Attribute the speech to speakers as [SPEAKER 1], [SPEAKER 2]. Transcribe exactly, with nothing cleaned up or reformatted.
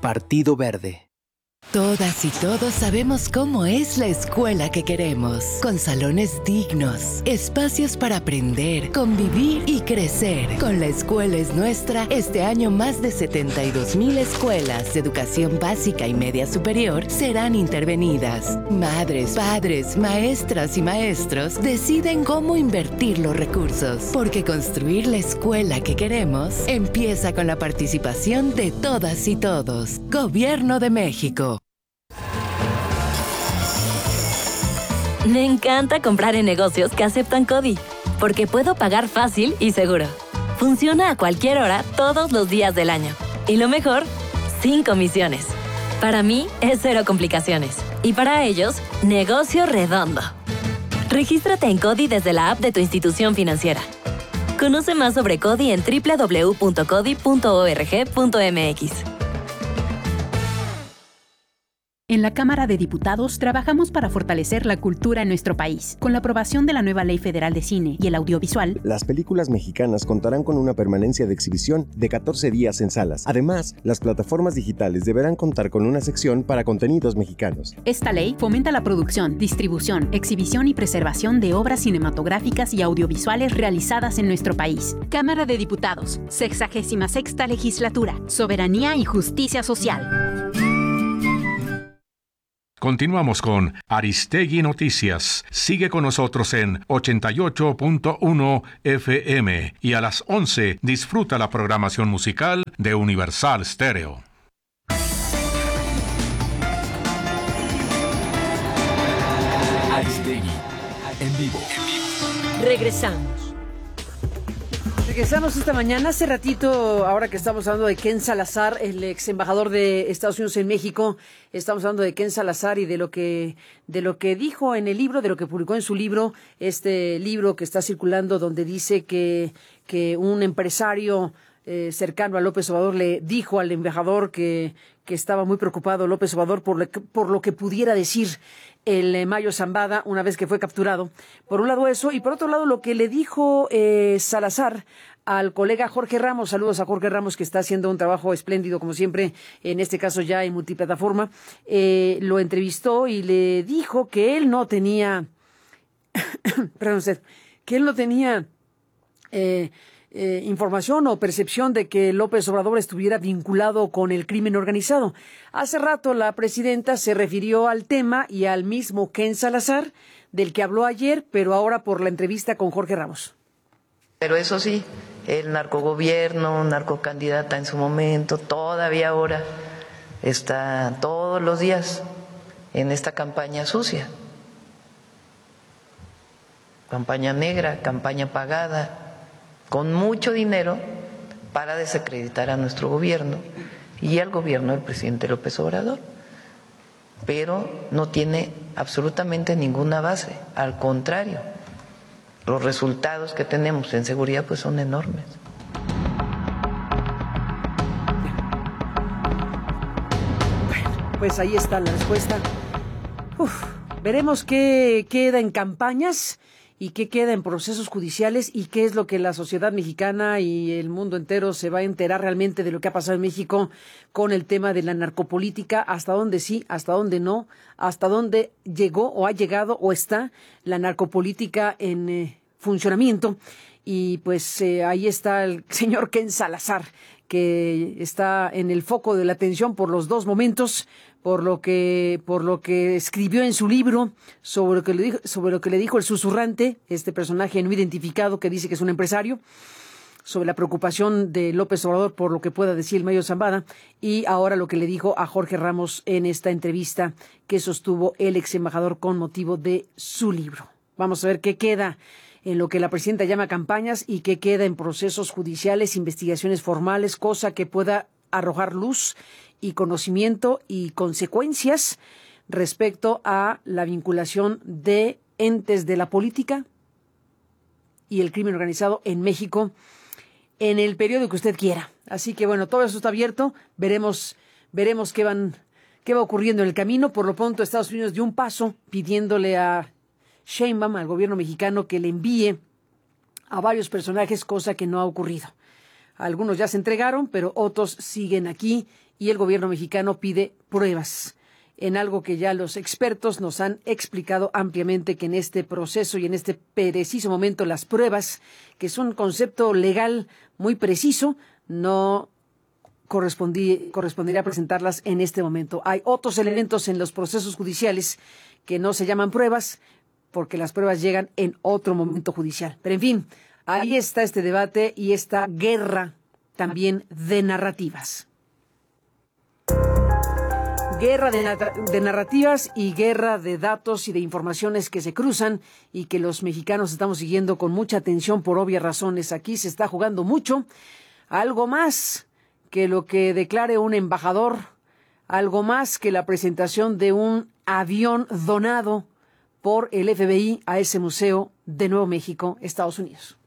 [SPEAKER 1] Partido Verde.
[SPEAKER 2] Todas y todos sabemos cómo es la escuela que queremos, con salones dignos, espacios para aprender, convivir y crecer. Con La Escuela es Nuestra, este año más de setenta y dos mil escuelas de educación básica y media superior serán intervenidas. Madres, padres, maestras y maestros deciden cómo invertir los recursos, porque construir la escuela que queremos empieza con la participación de todas y todos. Gobierno de México.
[SPEAKER 3] Me encanta comprar en negocios que aceptan CODI, porque puedo pagar fácil y seguro. Funciona a cualquier hora, todos los días del año. Y lo mejor, sin comisiones. Para mí, es cero complicaciones. Y para ellos, negocio redondo. Regístrate en CODI desde la app de tu institución financiera. Conoce más sobre CODI en doble u doble u doble u punto codi punto org punto m x.
[SPEAKER 4] En la Cámara de Diputados trabajamos para fortalecer la cultura en nuestro país. Con la aprobación de la nueva Ley Federal de Cine y el Audiovisual,
[SPEAKER 5] las películas mexicanas contarán con una permanencia de exhibición de catorce días en salas. Además, las plataformas digitales deberán contar con una sección para contenidos mexicanos.
[SPEAKER 4] Esta ley fomenta la producción, distribución, exhibición y preservación de obras cinematográficas y audiovisuales realizadas en nuestro país. Cámara de Diputados, sexagésima sexta Legislatura, Soberanía y Justicia Social.
[SPEAKER 6] Continuamos con Aristegui Noticias. Sigue con nosotros en ochenta y ocho punto uno F M y a las once disfruta la programación musical de Universal Stereo.
[SPEAKER 7] Aristegui, en vivo.
[SPEAKER 8] Regresamos. Regresamos esta mañana. Hace ratito, ahora que estamos hablando de Ken Salazar, el ex embajador de Estados Unidos en México, estamos hablando de Ken Salazar y de lo que de lo que dijo en el libro, de lo que publicó en su libro, este libro que está circulando donde dice que, que un empresario eh, cercano a López Obrador le dijo al embajador que, que estaba muy preocupado López Obrador por, le, por lo que pudiera decir el eh, Mayo Zambada una vez que fue capturado. Por un lado eso, y por otro lado lo que le dijo eh, Salazar al colega Jorge Ramos. Saludos a Jorge Ramos, que está haciendo un trabajo espléndido, como siempre, en este caso ya en multiplataforma. Eh, lo entrevistó y le dijo que él no tenía, perdón usted, que él no tenía eh, eh, información o percepción de que López Obrador estuviera vinculado con el crimen organizado. Hace rato la presidenta se refirió al tema y al mismo Ken Salazar, del que habló ayer, pero ahora por la entrevista con Jorge Ramos.
[SPEAKER 9] Pero eso sí, el narcogobierno, narcocandidata en su momento, todavía ahora está todos los días en esta campaña sucia. Campaña negra, campaña pagada, con mucho dinero para desacreditar a nuestro gobierno y al gobierno del presidente López Obrador. Pero no tiene absolutamente ninguna base, al contrario. Los resultados que tenemos en seguridad pues son enormes.
[SPEAKER 8] Bueno, pues ahí está la respuesta. Uf, veremos qué queda en campañas y qué queda en procesos judiciales y qué es lo que la sociedad mexicana y el mundo entero se va a enterar realmente de lo que ha pasado en México con el tema de la narcopolítica, hasta dónde sí, hasta dónde no, hasta dónde llegó o ha llegado o está la narcopolítica en eh, funcionamiento. Y pues eh, ahí está el señor Ken Salazar, que está en el foco de la atención por los dos momentos, por lo que por lo que escribió en su libro sobre lo que le dijo, sobre lo que le dijo el susurrante, este personaje no identificado que dice que es un empresario, sobre la preocupación de López Obrador por lo que pueda decir el Mayo Zambada, y ahora lo que le dijo a Jorge Ramos en esta entrevista que sostuvo el ex embajador con motivo de su libro. Vamos a ver qué queda en lo que la presidenta llama campañas y qué queda en procesos judiciales, investigaciones formales, cosa que pueda arrojar luz y conocimiento y consecuencias respecto a la vinculación de entes de la política y el crimen organizado en México en el periodo que usted quiera. Así que bueno, todo eso está abierto. Veremos, veremos qué van, qué va ocurriendo en el camino. Por lo pronto, Estados Unidos dio un paso pidiéndole a Sheinbaum, al gobierno mexicano, que le envíe a varios personajes, cosa que no ha ocurrido. Algunos ya se entregaron, pero otros siguen aquí y el gobierno mexicano pide pruebas, en algo que ya los expertos nos han explicado ampliamente, que en este proceso y en este preciso momento las pruebas, que es un concepto legal muy preciso, no correspondí, correspondería presentarlas en este momento. Hay otros elementos en los procesos judiciales que no se llaman pruebas, porque las pruebas llegan en otro momento judicial. Pero en fin, ahí está este debate y esta guerra también de narrativas. Guerra de, de narrativas y guerra de datos y de informaciones que se cruzan y que los mexicanos estamos siguiendo con mucha atención por obvias razones. Aquí se está jugando mucho, algo más que lo que declare un embajador, algo más que la presentación de un avión donado por el F B I a ese museo de Nuevo México, Estados Unidos.